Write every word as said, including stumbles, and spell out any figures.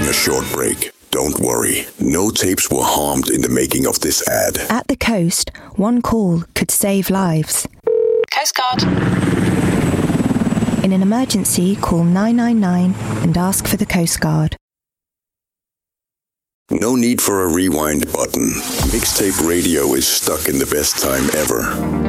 a short break. Don't worry, no tapes were harmed in the making of this ad. At the coast, one call could save lives. Coast Guard. In an emergency, call nine nine nine and ask for the Coast Guard. No need for a rewind button. Mixtape radio is stuck in the best time ever.